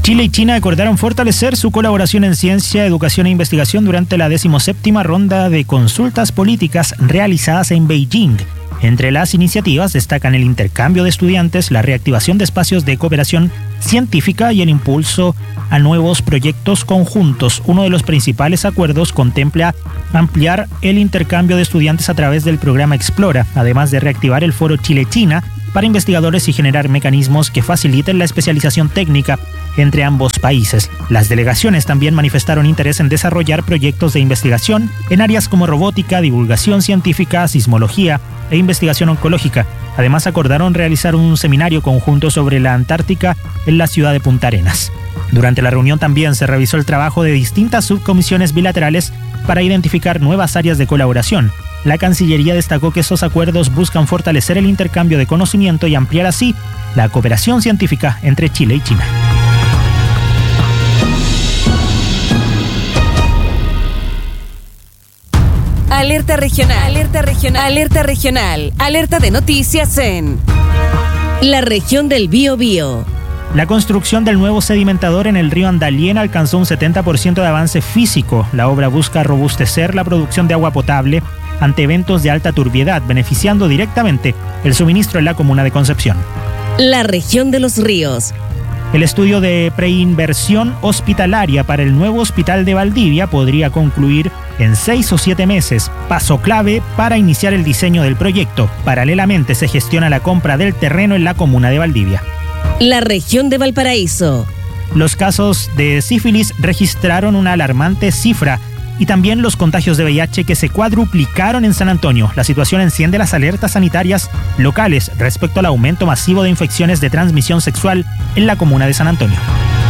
Chile y China acordaron fortalecer su colaboración en ciencia, educación e investigación durante la 17ª ronda de consultas políticas realizadas en Beijing. Entre las iniciativas destacan el intercambio de estudiantes, la reactivación de espacios de cooperación científica y el impulso a nuevos proyectos conjuntos. Uno de los principales acuerdos contempla ampliar el intercambio de estudiantes a través del programa Explora, además de reactivar el foro Chile-China para investigadores y generar mecanismos que faciliten la especialización técnica entre ambos países. Las delegaciones también manifestaron interés en desarrollar proyectos de investigación en áreas como robótica, divulgación científica, sismología e investigación oncológica. Además, acordaron realizar un seminario conjunto sobre la Antártica en la ciudad de Punta Arenas. Durante la reunión también se revisó el trabajo de distintas subcomisiones bilaterales para identificar nuevas áreas de colaboración. La Cancillería destacó que esos acuerdos buscan fortalecer el intercambio de conocimiento y ampliar así la cooperación científica entre Chile y China. Alerta regional, alerta regional, alerta regional, alerta de noticias en la región del Biobío. La construcción del nuevo sedimentador en el río Andalién alcanzó un 70% de avance físico. La obra busca robustecer la producción de agua potable ante eventos de alta turbiedad, beneficiando directamente el suministro en la comuna de Concepción. La región de los ríos. El estudio de preinversión hospitalaria para el nuevo hospital de Valdivia podría concluir en 6 o 7 meses, paso clave para iniciar el diseño del proyecto. Paralelamente se gestiona la compra del terreno en la comuna de Valdivia. La región de Valparaíso. Los casos de sífilis registraron una alarmante cifra y también los contagios de VIH que se cuadruplicaron en San Antonio. La situación enciende las alertas sanitarias locales respecto al aumento masivo de infecciones de transmisión sexual en la comuna de San Antonio.